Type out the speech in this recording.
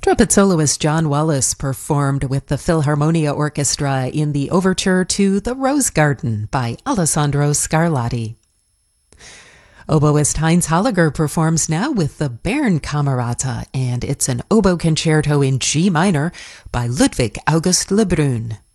Trumpet soloist John Wallace performed with the Philharmonia Orchestra in the overture to The Rose Garden by Alessandro Scarlatti. Oboist Heinz Holliger performs now with the Bernkamerata, and it's an oboe concerto in G minor by Ludwig August Lebrun.